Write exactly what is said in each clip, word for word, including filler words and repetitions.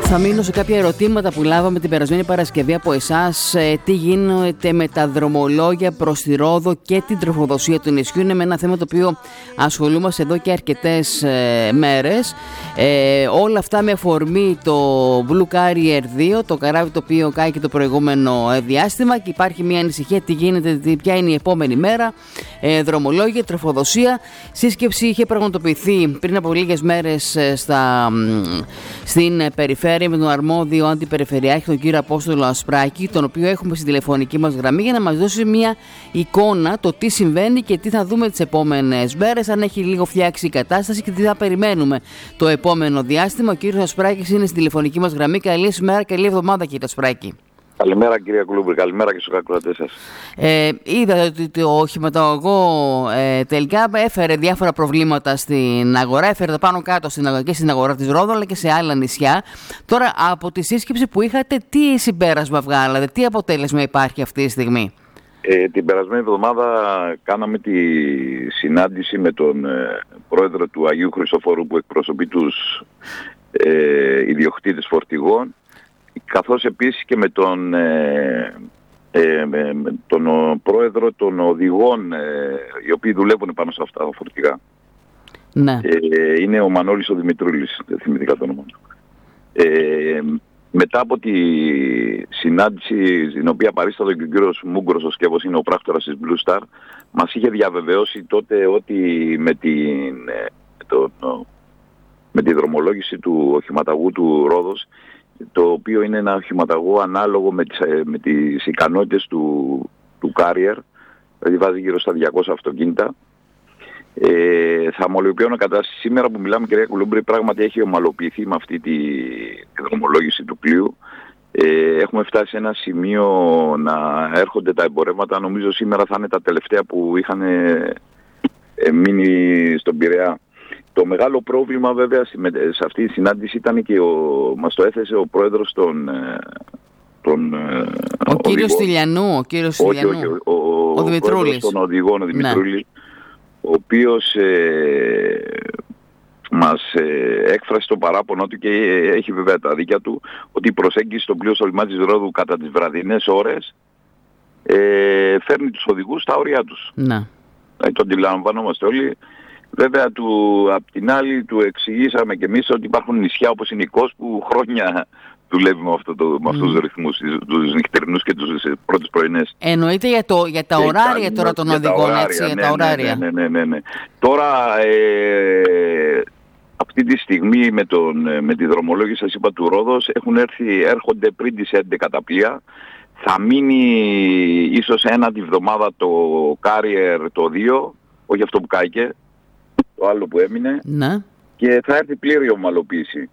Θα μείνω σε κάποια ερωτήματα που λάβαμε την περασμένη Παρασκευή από εσάς. Ε, τι γίνεται με τα δρομολόγια προς τη Ρόδο και την τροφοδοσία του νησιού? Είναι με ένα θέμα το οποίο ασχολούμαστε εδώ και αρκετές ε, μέρες. Ε, όλα αυτά με αφορμή το Blue Carrier δύο, το καράβι το οποίο κάηκε το προηγούμενο ε, διάστημα, και υπάρχει μια ανησυχία τι γίνεται, τι, ποια είναι η επόμενη μέρα. Ε, δρομολόγια, τροφοδοσία. Σύσκεψη είχε πραγματοποιηθεί πριν από λίγες μέρες ε, στα, στην ε, περιφέρεια με τον αρμόδιο αντιπεριφερειάρχη, τον κύριο Απόστολο Ασπράκη, τον οποίο έχουμε στην τηλεφωνική μας γραμμή για να μας δώσει μια εικόνα το τι συμβαίνει και τι θα δούμε τις επόμενες μέρες, αν έχει λίγο φτιάξει η κατάσταση και τι θα περιμένουμε το επόμενο διάστημα. Ο κύριος Ασπράκης είναι στην τηλεφωνική μας γραμμή. Καλή ημέρα, καλή εβδομάδα, κύριε Ασπράκη. Καλημέρα, κυρία Κουλούμπρη, καλημέρα και στους ακροατές σας. Ε, είδατε ότι το οχηματογό ε, τελικά έφερε διάφορα προβλήματα στην αγορά, έφερε τα πάνω κάτω στην αγορά, και στην αγορά της Ρόδου αλλά και σε άλλα νησιά. Τώρα, από τη σύσκεψη που είχατε, τι συμπέρασμα βγάλατε, τι αποτέλεσμα υπάρχει αυτή τη στιγμή? Ε, την περασμένη εβδομάδα κάναμε τη συνάντηση με τον ε, πρόεδρο του Αγίου Χριστοφορού που εκπροσωπεί τους ε, ιδιοκτήτες φορτηγών, καθώς επίσης και με τον, ε, ε, με τον ο, πρόεδρο των οδηγών ε, οι οποίοι δουλεύουν πάνω σε αυτά τα φορτηγά. Ναι. Ε, είναι ο Μανώλης ο Δημητρούλης, δεν θυμήθηκα το όνομα του. Ε, μετά από τη συνάντηση στην οποία παρίσταται και ο κύριος Μούγκρος, ο Σκεύος είναι ο πράκτορας της Blue Star, μας είχε διαβεβαιώσει τότε ότι με την, το, με τη δρομολόγηση του οχηματαγού του Ρόδος, το οποίο είναι ένα οχηματαγό ανάλογο με τις, με τις ικανότητες του, του Carrier, δηλαδή βάζει γύρω στα διακόσια αυτοκίνητα. Ε, θα ομολογιοποιώ κατά σήμερα που μιλάμε, κυρία Κουλούμπρη, πράγματι έχει ομαλοποιηθεί με αυτή τη, τη δρομολόγηση του πλοίου. Ε, έχουμε φτάσει σε ένα σημείο να έρχονται τα εμπορεύματα. Νομίζω σήμερα θα είναι τα τελευταία που είχαν ε, μείνει στον Πειραιά. Το μεγάλο πρόβλημα βέβαια σε αυτή τη συνάντηση ήταν και ο, μας το έθεσε ο πρόεδρος των... των ο κύριος Στυλιανού, ο κύριος Στυλιανού, όχι, όχι, ο, ο, ο Δημητρούλης. Ο των οδηγών, ο Δημητρούλης, ναι. Ο οποίος ε, μας ε, έκφρασε το παράπονο του και έχει βέβαια τα δίκια του, ότι η προσέγγιση στο πλοίο στο λιμάνι της Ρόδου κατά τις βραδινές ώρες ε, φέρνει τους οδηγούς στα όρια τους. Ναι. Ε, το αντιλαμβανόμαστε όλοι. Βέβαια, του, απ' την άλλη του εξηγήσαμε και εμείς ότι υπάρχουν νησιά όπως είναι η Κος που χρόνια δουλεύει με, αυτό το, με αυτούς mm. τους ρυθμούς, τους νυχτερινούς και τους πρώτες πρωινές. Εννοείται για, το, για τα και ωράρια τώρα των οδηγών, έτσι, για ναι, τα ωράρια. Ναι, ναι, ναι, ναι. Τώρα, ε, αυτή τη στιγμή με, τον, με τη δρομολόγηση, σας είπα, του Ρόδος, έχουν έρθει, έρχονται πριν τις έντεκα τα πλοία. Θα μείνει ίσως ένα τη βδομάδα το Carrier το δύο, όχι αυτό που κάηκε, το άλλο που έμεινε, ναι. Και θα έρθει πλήρη ομαλοποίηση.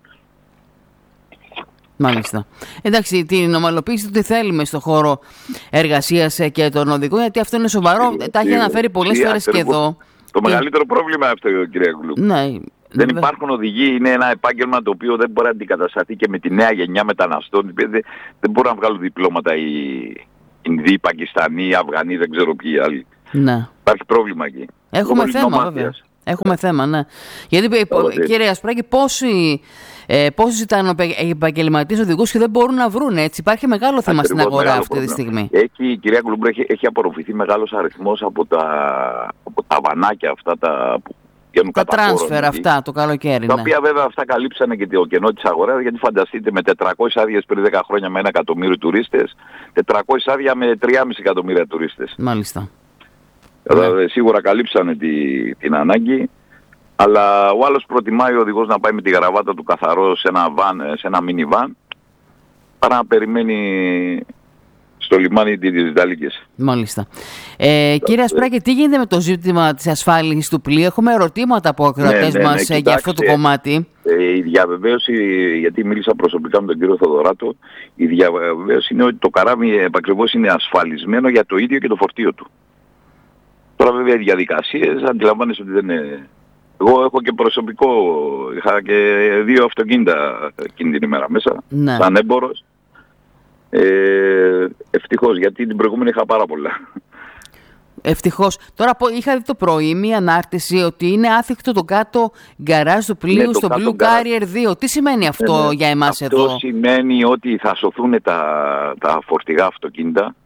Μάλιστα. Εντάξει, την ομαλοποίηση τι θέλουμε στο χώρο εργασίας και των οδηγών, γιατί αυτό είναι σοβαρό. Τα έχει αναφέρει πολλές φορές και εδώ. Το και... μεγαλύτερο πρόβλημα αυτό, κυρία Κουλού. Ναι. Δεν βέβαια. Υπάρχουν οδηγοί, είναι ένα επάγγελμα το οποίο δεν μπορεί να αντικατασταθεί και με τη νέα γενιά μεταναστών. Δεν, δεν μπορούν να βγάλουν διπλώματα οι Ινδοί, οι Πακιστανοί, οι Αφγανοί, δεν ξέρω ποιοι άλλοι. Ναι. Υπάρχει πρόβλημα εκεί. Έχουμε θέμα, βέβαια. Έχουμε θέμα, ναι. Γιατί, oh, κύριε Ασπράκη, πόσοι, ε, πόσοι ήταν επαγγελματίες οδηγούς και δεν μπορούν να βρουν, έτσι. Υπάρχει μεγάλο θέμα Ακριβώς, στην αγορά αυτή πρόβλημα. Τη στιγμή. Έχει, κυρία Κουλούμπρη, έχει, έχει απορροφηθεί μεγάλος αριθμός από τα, από τα βανάκια αυτά τα που βγαίνουν τα κατά τράνσφερ αυτά το καλοκαίρι. Τα ναι. οποία βέβαια αυτά καλύψανε και το κενό της αγοράς, γιατί φανταστείτε με τετρακόσιες άδειες πριν δέκα χρόνια με ένα εκατομμύριο τουρίστες, τετρακόσιες άδεια με τρία και μισό εκατομμύρια τουρίστες. Μάλιστα. Δηλαδή, σίγουρα καλύψανε τη, την ανάγκη, αλλά ο άλλος προτιμάει ο οδηγός να πάει με τη γραβάτα του καθαρό σε ένα, van, σε ένα minivan παρά να περιμένει στο λιμάνι τις Ιταλικές. Μάλιστα. Ε, κύριε Ασπράκη, τι γίνεται με το ζήτημα της ασφάλισης του πλοίου? Έχουμε ερωτήματα από ακροατές ναι, ναι, μας ναι, για αυτό το κομμάτι. Ε, η διαβεβαίωση, γιατί μίλησα προσωπικά με τον κύριο Θοδωράτο, η διαβεβαίωση είναι ότι το καράβι επακριβώς είναι ασφαλισμένο για το ίδιο και το φορτίο του. Τώρα βέβαια οι διαδικασίες αντιλαμβάνεσαι ότι δεν είναι... Εγώ έχω και προσωπικό, είχα και δύο αυτοκίνητα εκείνη την ημέρα μέσα, ναι. Σαν έμπορος. Ε, ευτυχώς, γιατί την προηγούμενη είχα πάρα πολλά. Ευτυχώς. Τώρα είχα δει το πρωί μία ανάρτηση ότι είναι άθικτο το κάτω γκαράζ του πλοίου, ναι, στο Blue Carrier δύο. Τι σημαίνει αυτό, ναι, για εμάς αυτό εδώ? Αυτό σημαίνει ότι θα σωθούν τα, τα φορτηγά αυτοκίνητα.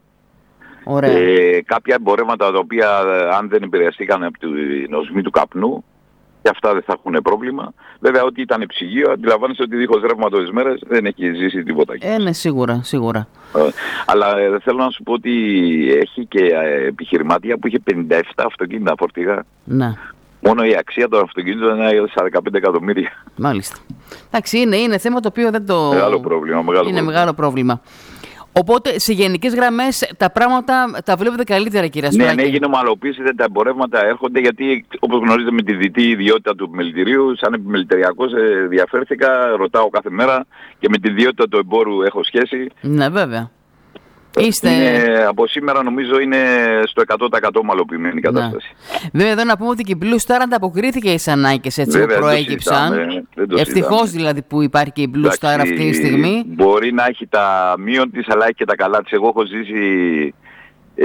Ε, κάποια εμπορεύματα τα οποία αν δεν επηρεαστήκαν από την οσμή του καπνού, και αυτά δεν θα έχουν πρόβλημα. Βέβαια, ότι ήταν ψυγείο, αντιλαμβάνεσαι ότι δίχως ρεύμα τόσες μέρες δεν έχει ζήσει τίποτα. Ε, ναι, σίγουρα, σίγουρα. Ε, αλλά ε, θέλω να σου πω ότι έχει και ε, επιχειρηματία που είχε πενήντα επτά αυτοκίνητα φορτηγά. Ναι. Μόνο η αξία των αυτοκίνητων είναι στα δεκαπέντε εκατομμύρια. Μάλιστα. Εντάξει, είναι, είναι θέμα το οποίο δεν το... Μεγάλο πρόβλημα. Μεγάλο είναι πρόβλημα. μεγάλο πρόβλημα. Οπότε σε γενικές γραμμές τα πράγματα τα βλέπετε καλύτερα, κύριε Ασπράκη. Ναι, ναι, έγινε ομαλοποίηση, τα εμπορεύματα έρχονται, γιατί όπως γνωρίζετε με τη δυτή ιδιότητα του επιμελητηρίου, σαν επιμελητηριακός ε, διαφέρθηκα, ρωτάω κάθε μέρα και με τη ιδιότητα του εμπόρου έχω σχέση. Ναι, βέβαια. Είστε... Είναι, από σήμερα νομίζω είναι στο εκατό τοις εκατό ομαλοποιημένη η κατάσταση. Ναι. Βέβαια εδώ να πούμε ότι και η Blue Star ανταποκρίθηκε στις ανάγκες έτσι που προέκυψαν. Ευτυχώς δηλαδή που υπάρχει και η Blue Εντάξει, Star αυτή τη στιγμή. Μπορεί να έχει τα μείον της αλλά έχει και τα καλά της. Εγώ έχω ζήσει ε,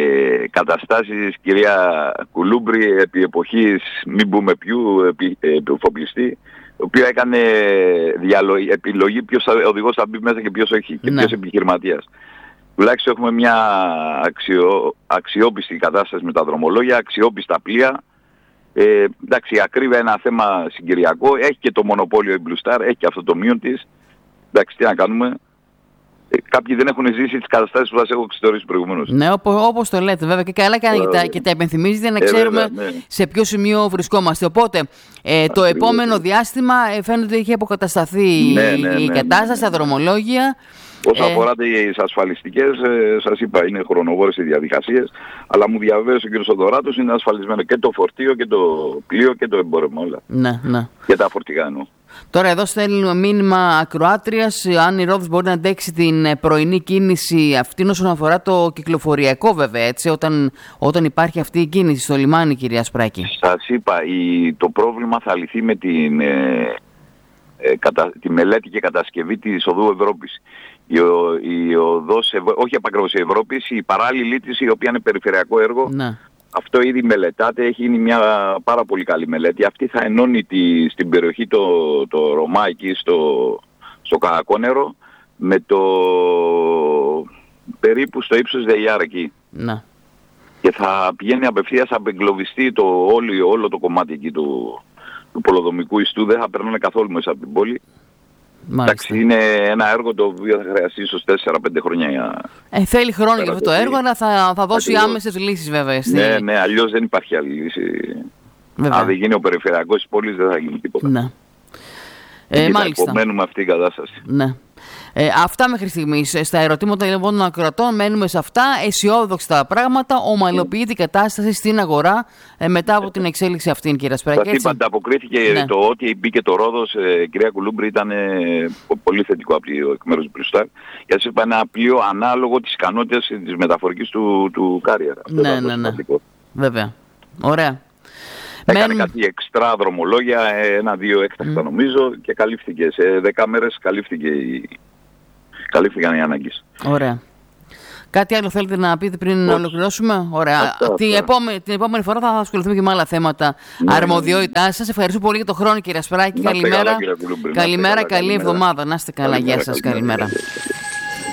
καταστάσεις, κυρία Κουλούμπρη, επί εποχής μην πούμε ποιου, επί, επί φοπλιστή, ο οποίος έκανε διαλογή, επιλογή ποιος οδηγός θα μπει μέσα και ποιος όχι, και ναι. ποιος επιχειρηματίας. Τουλάχιστον έχουμε μια αξιο, αξιόπιστη κατάσταση με τα δρομολόγια, αξιόπιστα πλοία. Ε, εντάξει, η ακρίβεια είναι ένα θέμα συγκυριακό. Έχει και το μονοπόλιο η Blue Star, έχει και αυτό το μείον της. Εντάξει, τι να κάνουμε. Ε, κάποιοι δεν έχουν ζήσει τις καταστάσεις που σας έχω εξιστορήσει προηγουμένως. Ναι, όπως το λέτε βέβαια. Και καλά κάνει και, τα, και τα υπενθυμίζετε να ε, ξέρουμε βέβαια, ναι. σε ποιο σημείο βρισκόμαστε. Οπότε ε, το επόμενο διάστημα ε, φαίνεται ότι έχει αποκατασταθεί ναι, ναι, ναι, η κατάσταση, ναι, ναι, ναι. τα δρομολόγια. Όσο ε... αφορά τις ασφαλιστικές, ε, σας είπα, είναι χρονοβόρες οι διαδικασίες, αλλά μου διαβέβαιωσε ο κ. Σοδωράτος, είναι ασφαλισμένο και το φορτίο και το πλοίο και το εμπόρευμα όλα. Ναι, ναι. Και τα φορτηγά εννοώ. Τώρα εδώ στέλνουμε μήνυμα ακροάτριας, αν η Ρόδος μπορεί να αντέξει την πρωινή κίνηση αυτήν όσον αφορά το κυκλοφοριακό βέβαια, έτσι, όταν, όταν υπάρχει αυτή η κίνηση στο λιμάνι, κυρία Ασπράκη. Σας είπα, η, το πρόβλημα θα λυθεί με την... Ε, Ε, κατα, τη μελέτη και κατασκευή της οδού Ευρώπης. Η, ο, η οδός, όχι επακριβώς η Ευρώπης, η παράλληλη της, η οποία είναι περιφερειακό έργο. Ναι. Αυτό ήδη μελετάται, έχει γίνει μια πάρα πολύ καλή μελέτη. Αυτή θα ενώνει τη, στην περιοχή το, το Ρωμά εκεί στο, στο Κακόνερο με το περίπου στο ύψος Δελιάρα εκεί. Ναι. Και θα πηγαίνει απευθείας απεγκλωβιστεί το όλο, όλο το κομμάτι εκεί του... του πολεοδομικού ιστού, δεν θα περνάνε καθόλου μέσα από την πόλη. Εντάξει, είναι ένα έργο το οποίο θα χρειαστεί ίσως τέσσερα πέντε χρόνια για... Ε, θέλει χρόνο για αυτό το έργο, αλλά θα, θα δώσει Ακριβώς. άμεσες λύσεις βέβαια. Στη... Ναι, ναι, αλλιώς δεν υπάρχει άλλη λύση. Βέβαια. Αν δεν γίνει ο περιφερειακός της πόλης δεν θα γίνει τίποτα. Ναι. Ε, μάλιστα. Θα υπομένουμε αυτή η κατάσταση. Ναι. Ε, αυτά μέχρι στιγμής. Στα ερωτήματα λοιπόν των ακροατών μένουμε σε αυτά. Αισιόδοξα τα πράγματα. Ομαλοποιείται η κατάσταση στην αγορά ε, μετά από την εξέλιξη αυτήν, κύριε Ασπράκη. Σας είπα, ανταποκρίθηκε ναι. το ότι μπήκε το Ρόδος, ε, κυρία Κουλούμπρη, ήταν ε, πολύ θετικό πλοίο εκ μέρους του Blue Star. Γιατί σας είπα, ένα πλοίο ανάλογο της ικανότητας της μεταφορικής του, του Carrier. Ναι, ναι, ναι. Βέβαια. Ωραία. Έκανε Μεν... κάτι εξτρά δρομολόγια, ένα-δύο έκτακτα mm. νομίζω, και καλύφθηκε. Σε δέκα μέρες καλύφθηκε η... καλύφθηκαν οι ανάγκες. Ωραία. Κάτι άλλο θέλετε να πείτε πριν να ολοκληρώσουμε? Ωραία. Αυτά, την, αυτά. Επόμενη, την επόμενη φορά θα ασχοληθούμε και με άλλα θέματα ναι, αρμοδιότητά σας. Ευχαριστώ πολύ για τον χρόνο, κύριε Ασπράκη. Καλημέρα. Καλά, καλημέρα, καλή εβδομάδα. Να είστε καλά. Γεια σας. Καλημέρα. καλημέρα.